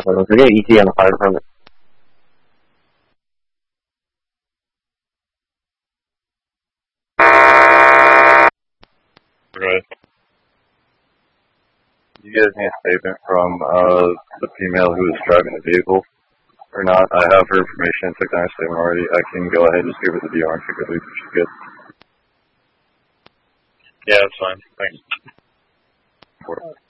department. So get an ET on the fire department. Right. You guys need a statement from the female who was driving the vehicle or not? I have her information. I took down a statement already. I can go ahead and just give her the DR and figure out if she's good. Yeah, that's fine. Thanks.